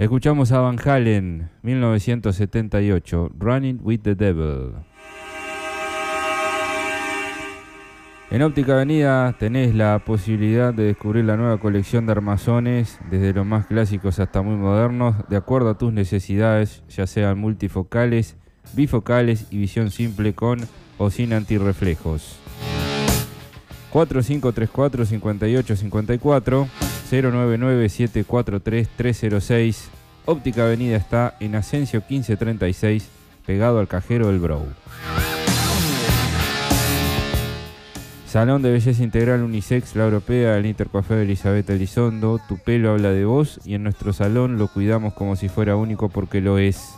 Escuchamos a Van Halen, 1978, Running with the Devil. En Óptica Avenida tenés la posibilidad de descubrir la nueva colección de armazones, desde los más clásicos hasta muy modernos, de acuerdo a tus necesidades, ya sean multifocales, bifocales y visión simple con o sin antirreflejos. 4534-5854, 099-743-306. Óptica Avenida está en Asensio 1536, pegado al cajero del Brou. Salón de Belleza Integral Unisex, La Europea, el Intercoiffeur Elizabeth Elizondo. Tu pelo habla de vos y en nuestro salón lo cuidamos como si fuera único porque lo es.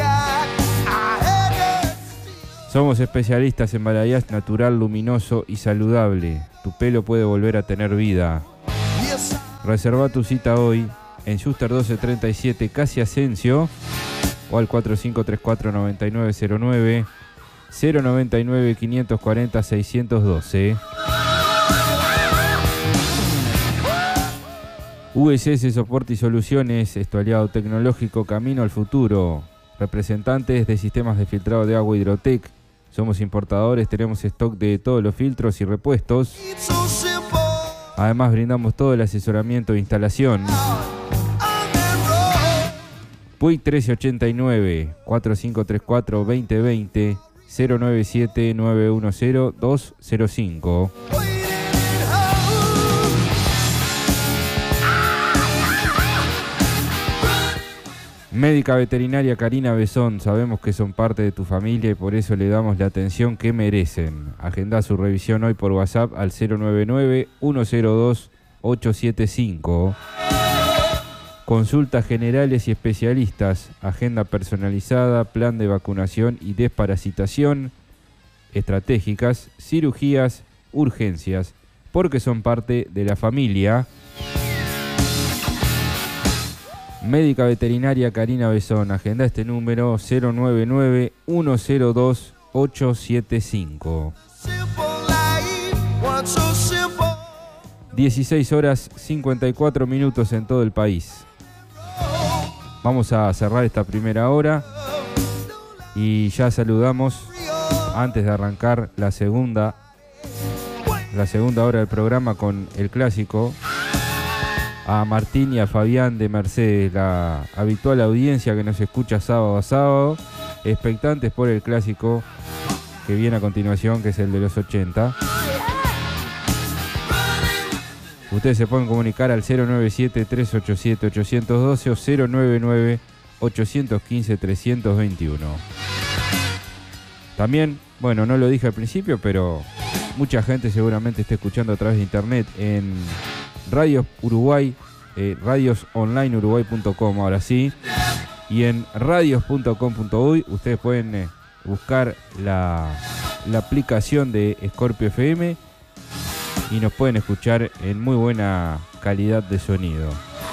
Somos especialistas en balayage natural, luminoso y saludable. Tu pelo puede volver a tener vida. Reserva tu cita hoy en Schuster 1237, casi Asensio, o al 4534-9909. 099-540-612. VSS Soporte y Soluciones, tu aliado tecnológico camino al futuro. Representantes de sistemas de filtrado de agua Hidrotec. Somos importadores, tenemos stock de todos los filtros y repuestos. Además brindamos todo el asesoramiento de instalación. Puig 1389, 4534-2020. 097-910-205. Médica Veterinaria Karina Besón, sabemos que son parte de tu familia y por eso le damos la atención que merecen. Agenda su revisión hoy por WhatsApp al 099-102-875. Consultas generales y especialistas, agenda personalizada, plan de vacunación y desparasitación, estratégicas, cirugías, urgencias, porque son parte de la familia. Médica Veterinaria Karina Besón, agenda este número 099-102-875. 16 horas 54 minutos en todo el país. Vamos a cerrar esta primera hora y ya saludamos, antes de arrancar la segunda hora del programa con el clásico, a Martín y a Fabián de Mercedes, la habitual audiencia que nos escucha sábado a sábado, expectantes por el clásico que viene a continuación, que es el de los 80. Ustedes se pueden comunicar al 097-387-812 o 099-815-321. También, bueno, no lo dije al principio, pero mucha gente seguramente está escuchando a través de internet en Radios Uruguay, radiosonlineuruguay.com, ahora sí, y en radios.com.uy. Ustedes pueden buscar la aplicación de Scorpio FM y nos pueden escuchar en muy buena calidad de sonido.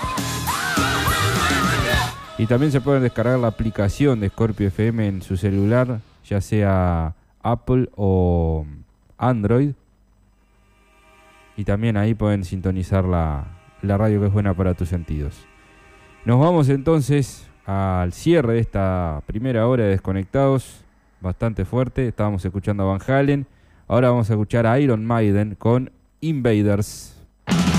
Y también se pueden descargar la aplicación de Scorpio FM en su celular, ya sea Apple o Android. Y también ahí pueden sintonizar la radio que es buena para tus sentidos. Nos vamos entonces al cierre de esta primera hora de Desconectados, bastante fuerte. Estábamos escuchando a Van Halen. Ahora vamos a escuchar a Iron Maiden con Invaders.